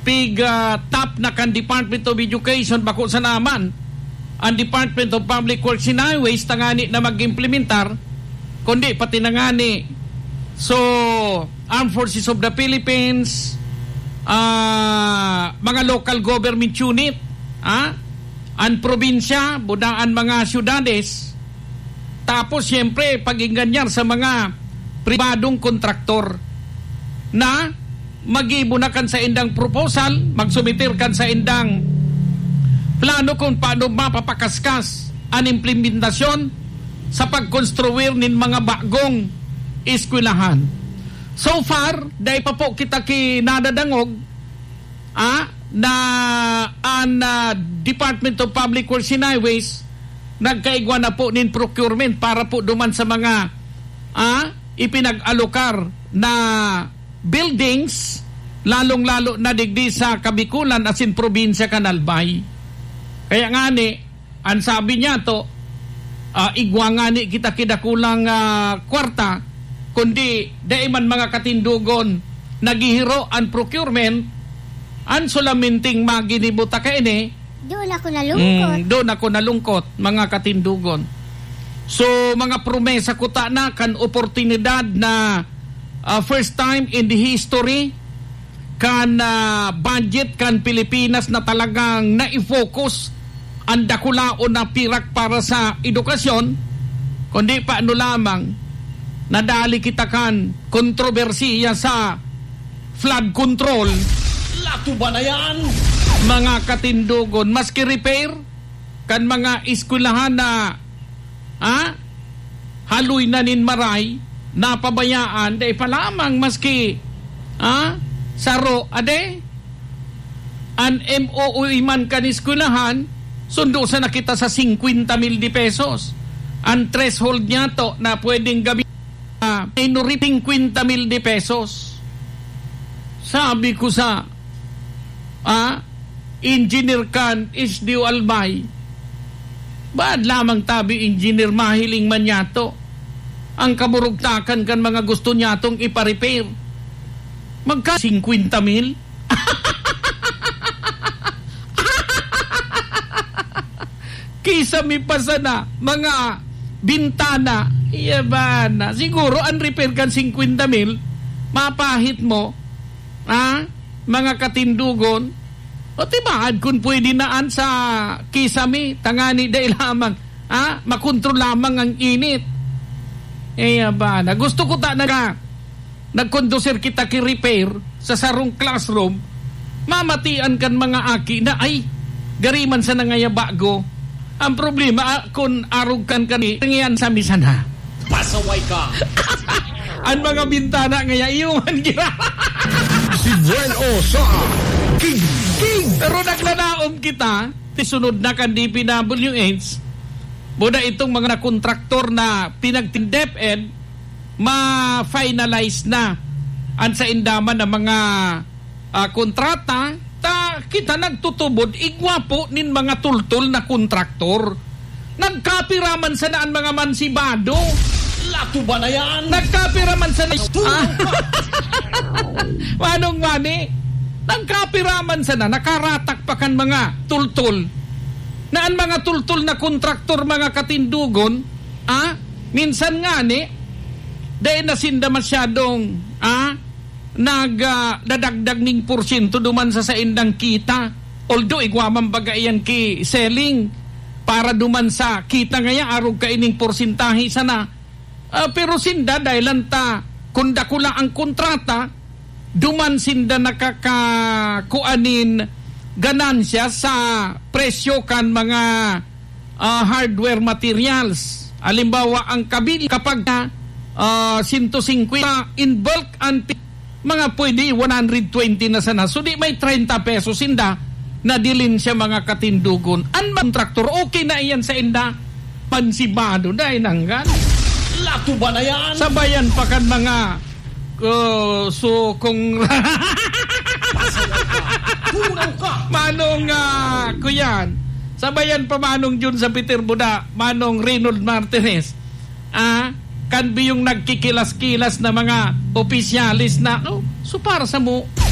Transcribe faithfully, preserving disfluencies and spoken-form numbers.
pig uh, top na kan Department of Education bako sa naman ang Department of Public Works and Highways tangani na mag-implementar kundi pati nangani so Armed Forces of the Philippines uh, mga local government unit ah, ang probinsya budaan mga syudades tapos siyempre pag-inganyan sa mga pribadong kontraktor na mag-ibunakan sa indang proposal, magsumitir kan sa indang plano kung paano mapapakaskas ang implementasyon sa pagkonstruir nin mga bagong eskwelahan. So far, dahil pa po kita kinadadangog ah, na ang uh, Department of Public Works and Highways nagkaigwa na po nin procurement para po duman sa mga ah, ipinag-alokar na buildings lalong-lalo na digdi sa Kabikulan asin probinsya Kanalbay. Kaya nga ni, ang sabi niya to, uh, igwa nga ni kita kidakulang uh, kwarta, kundi daiman mga katindugon nagihiro ang procurement, ang sulaminting maginibuta ka ini, doon ako nalungkot. Mm, doon ako nalungkot, mga katindugon. So, mga promesa ko ta na kan oportunidad na Uh, first time in the history kan uh, budget kan Pilipinas na talagang na-focus ang dakulaon na pirak para sa edukasyon kundi paano lamang nadali kita kan kontrobersiya sa flood control. Lato ba na yan? Mga katindugon, maski repair kan mga eskwelahan na ah, haloy na nin maray napabayaan day pa lamang maski ah, saro ade an M O U man kaniskwelahan sundo sa nakita sa fifty mil di pesos ang threshold niya to na pwedeng gawin uh, minori fifty mil di pesos. Sabi ko sa ah, engineer kan Isdio Albay baad lamang tabi engineer mahiling man yato ang kaburugtakan kan mga gusto niya itong ipa-repair. Magka fifty mil? Kisa mi pasa na mga bintana. Iya ba na? Siguro ang repair kan fifty mil, mapahit mo, ha? Mga katindugon. O tibaad kung pwede naan sa kisami, tangani day lamang, ha? Makontrol lamang ang init. Eh ba na gusto ko ta na nagkondusir kita ki repair sa sarong classroom mamatian kan mga aki na ay gariman sa nangaya bago ang problema kung arog kan kani ngayon sa misana pasaway ka ang mga bintana ngaya iyon gira si Gwen O sa King King pero naglanaom kita tisunod na kan D P W H buda itong mga kontraktor na pinagtindep-ed ma-finalize na ang sa indaman ng mga uh, kontrata ta kita nagtutubod igwapo nin mga tultul na kontraktor nagkapiraman sa naan mga mansibado lato ba na yan? Nagkapiraman sa na ah. Manong mani nagkapiraman sa na nakaratak pa kan mga tultul na ang mga tultul na kontraktor mga katindugon ah, minsan nga ni dahil nasinda masyadong ah, nag uh, dadagdag ning porsyento duman sa sa indang kita although igwaman bagayan ki selling para duman sa kita ngaya arog ka ining porsentahe sana uh, pero sinda dahil ta kung dakula ang kontrata duman sinda nakakakuanin ganansya sa presyo kan mga uh, hardware materials. Halimbawa ang kabil kapag na uh, one hundred fifty in bulk and mga pwede one hundred twenty na sana. So di may thirty pesos inda na dilin siya mga katindugon. Ang kontraktor okay na iyan sa inda pansibado dahil nanggan. Lato ba na yan? Sabayan pa kan mga uh, so kung Manong uh, kuyan sabayan pa Manong Jun sa Peter Buda Manong Reynold Martinez ah, kan yung nagkikilas-kilas na mga opisyalis na oh, so para sa mo